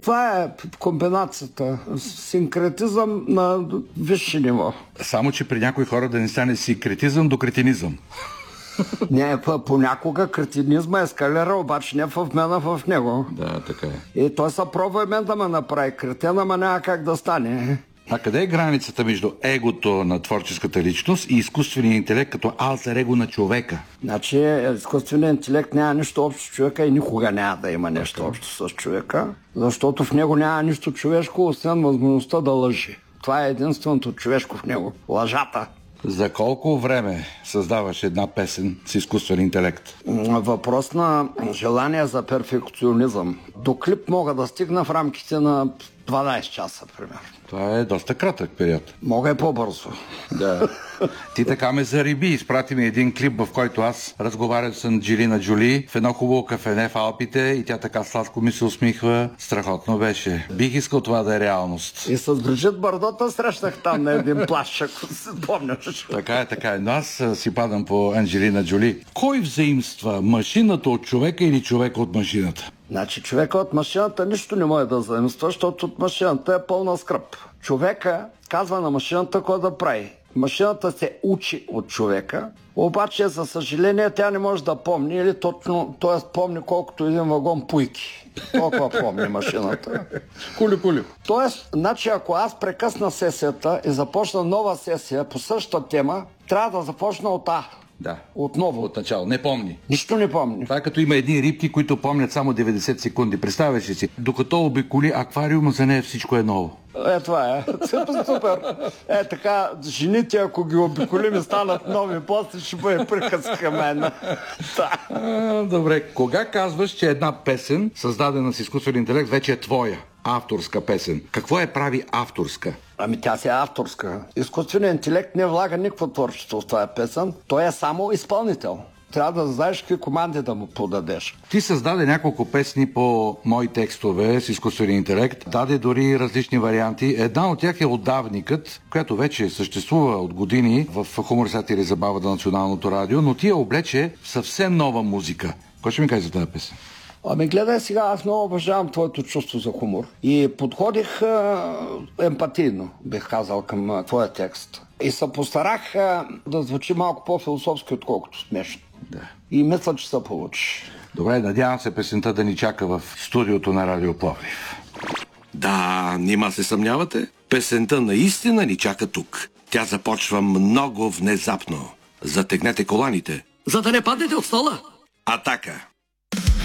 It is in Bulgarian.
Това е комбинацията. Синкретизъм на висше ниво. Само, че при някои хора да не стане синкретизъм до кретинизъм. Не, понякога кретинизма ескалира, обаче не в мен, а в него. Да, така е. И той се пробва мен да ме направи кретен, ама няма как да стане. А къде е границата между егото на творческата личност и изкуствения интелект като алтер его на човека? Значи, изкуственият интелект няма нищо общо с човека и никога няма да има нещо общо с човека, защото в него няма нищо човешко, освен възможността да лъжи. Това е единственото човешко в него. Лъжата. За колко време създаваш една песен с изкуствен интелект? Въпрос на желание за перфекционизъм. До клип мога да стигна в рамките на 12 часа, примерно. Това е доста кратък период. Мога и по-бързо. Да. Ти така ме зариби. Изпрати ми един клип, в който аз разговарям с Анджелина Джоли в едно хубаво кафене в Алпите и тя така сладко ми се усмихва. Страхотно беше. Бих искал това да е реалност. И с Брижит Бардота срещах там на един плащ, ако си помняш. Така е. Но аз си падам по Анджелина Джоли. Кой взаимства? Машината от човека или човека от машината? Значи човека от машината нищо не може да заимства, защото от машината е пълна скръб. Човека казва на машината какво да прави. Машината се учи от човека, обаче за съжаление тя не може да помни или точно, т.е. помни колкото един вагон пуйки. Толкова помни машината. Кули. Тоест, значи ако аз прекъсна сесията и започна нова сесия по същата тема, трябва да започна от А. Да. Отново. От начало. Не помни. Нищо не помни. Това е като има едни рибки, които помнят само 90 секунди. Представяш ли си? Докато обиколи аквариума, за нея всичко е ново. Това е. Супер. Така, жените, ако ги обиколим и станат нови, после ще бъде приказка мен. Добре. Кога казваш, че една песен, създадена с изкуствен интелект, вече е твоя? Авторска песен. Какво е прави авторска? Ами тя си е авторска. Изкуственият интелект не влага никакво творчество в тази песен. Той е само изпълнител. Трябва да знаеш какви команди да му подадеш. Ти създаде няколко песни по мои текстове с изкуствен интелект. Даде дори различни варианти. Една от тях е Отдавникът, която вече съществува от години в Хумор, сатира и забава на Националното радио, но ти я облече в съвсем нова музика. Кой ще ми каже за тази песен? Ами гледай сега, аз много уважавам твоето чувство за хумор. И подходих емпатийно, бих казал, към твоя текст. И се постарах да звучи малко по-философски, отколкото смешно. Да. И мисля, че се получи. Добре, надявам се песента да ни чака в студиото на Радио Пловдив. Да, нима се съмнявате? Песента наистина ни чака тук. Тя започва много внезапно. Затегнете коланите, за да не паднете от стола. Атака!